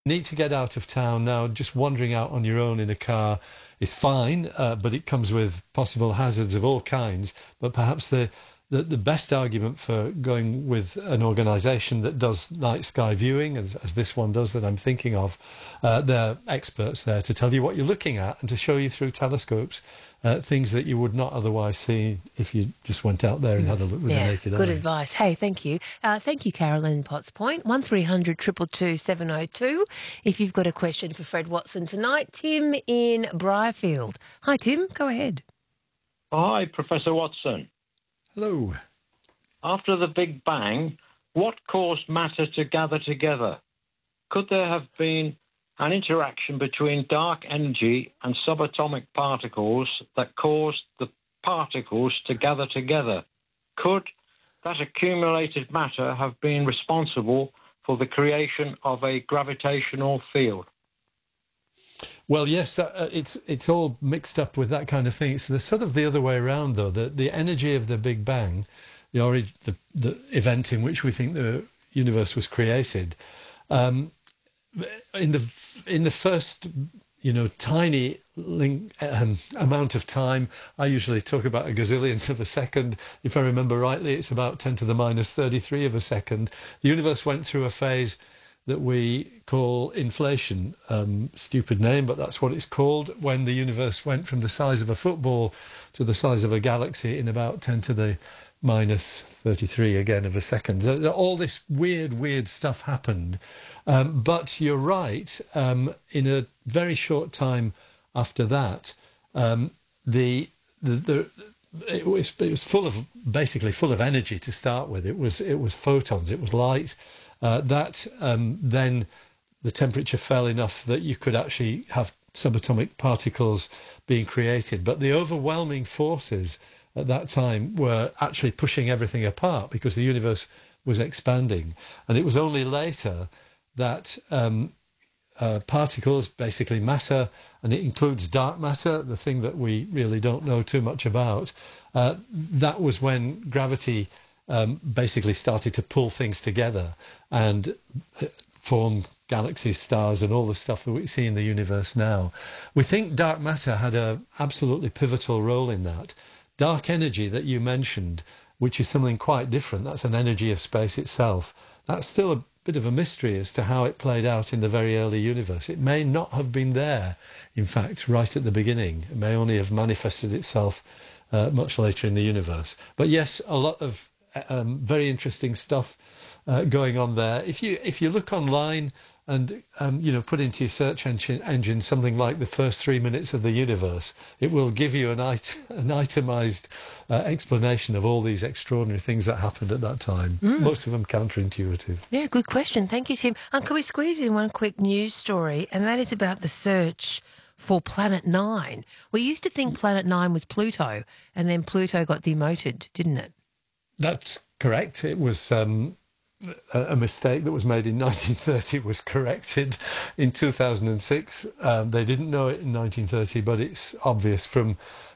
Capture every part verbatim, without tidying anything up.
need to get out of town now. Just wandering out on your own in a car is fine, uh, but it comes with possible hazards of all kinds. But perhaps the, the, the best argument for going with an organisation that does night sky viewing, as, as this one does that I'm thinking of, uh, they're experts there to tell you what you're looking at and to show you through telescopes uh, things that you would not otherwise see if you just went out there and had a look with Yeah, the naked eye. good advice. Hey, thank you. Uh, thank you, Carolyn Potts Point. one three hundred two two two seven oh two. If you've got a question for Fred Watson tonight, Tim in Briarfield. Hi, Tim. Go ahead. Hi, Professor Watson. Hello. After the Big Bang, what caused matter to gather together? Could there have been an interaction between dark energy and subatomic particles that caused the particles to gather together? Could that accumulated matter have been responsible for the creation of a gravitational field? Well, yes, that, uh, it's it's all mixed up with that kind of thing. It's the sort of the other way around, though. The the energy of the Big Bang, the orig- the, the event in which we think the universe was created, um, in the in the first, you know, tiny link, um, amount of time. I usually talk about a gazillionth of a second. If I remember rightly, it's about ten to the minus thirty-three of a second. The universe went through a phase that we call inflation. Um, stupid name, but that's what it's called, when the universe went from the size of a football to the size of a galaxy in about ten to the minus thirty-three again of a second. All this weird, weird stuff happened. Um, but you're right, um, in a very short time after that, um, the, the, the it was, it was full of, basically full of energy to start with. It was, it was photons, it was light. Uh, that um, then the temperature fell enough that you could actually have subatomic particles being created. But the overwhelming forces at that time were actually pushing everything apart because the universe was expanding. And it was only later that um, uh, particles, basically matter, and it includes dark matter, the thing that we really don't know too much about, uh, that was when gravity Um, basically started to pull things together and form galaxies, stars, and all the stuff that we see in the universe now. We think dark matter had an absolutely pivotal role in that. Dark energy that you mentioned, which is something quite different, that's an energy of space itself, that's still a bit of a mystery as to how it played out in the very early universe. It may not have been there, in fact, right at the beginning. It may only have manifested itself uh, much later in the universe. But yes, a lot of Um, very interesting stuff uh, going on there. If you if you look online and um, you know, put into your search engine, engine something like the first three minutes of the universe, it will give you an, it an itemised uh, explanation of all these extraordinary things that happened at that time. Mm. Most of them counterintuitive. Yeah, good question. Thank you, Tim. And can we squeeze in one quick news story, and that is about the search for Planet Nine. We used to think Planet Nine was Pluto, and then Pluto got demoted, didn't it? That's correct. It was um, a mistake that was made in nineteen thirty was corrected in two thousand six. Um, they didn't know it in nineteen thirty, but it's obvious from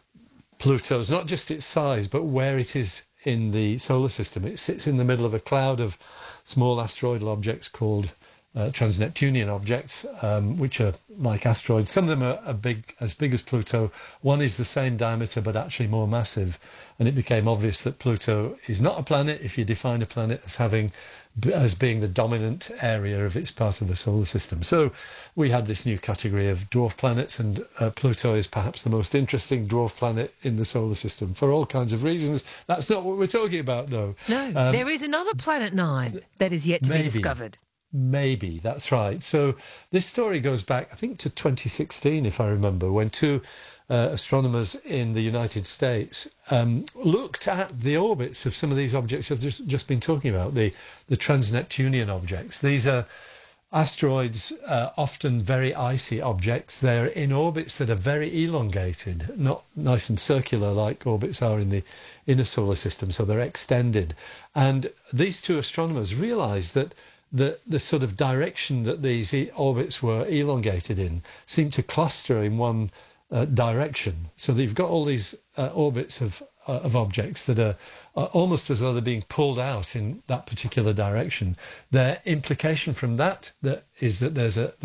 Pluto's, not just its size, but where it is in the solar system. It sits in the middle of a cloud of small asteroidal objects called uh, trans-Neptunian objects, um, which are like asteroids. Some of them are, are big, as big as Pluto. One is the same diameter, but actually more massive. And it became obvious that Pluto is not a planet if you define a planet as having, as being the dominant area of its part of the solar system. So we had this new category of dwarf planets, and uh, Pluto is perhaps the most interesting dwarf planet in the solar system for all kinds of reasons. That's not what we're talking about, though. No, um, there is another Planet Nine that is yet to maybe, be discovered. Maybe, that's right. So this story goes back, I think, to twenty sixteen, if I remember, when two uh, astronomers in the United States um, looked at the orbits of some of these objects I've just, just been talking about, the, the trans-Neptunian objects. These are asteroids, uh, often very icy objects. They're in orbits that are very elongated, not nice and circular like orbits are in the inner solar system, so they're extended. And these two astronomers realised that the the sort of direction that these e orbits were elongated in seemed to cluster in one uh, direction. So that you've got all these uh, orbits of uh, of objects that are, are almost as though they're being pulled out in that particular direction, their implication from that, that is that there's a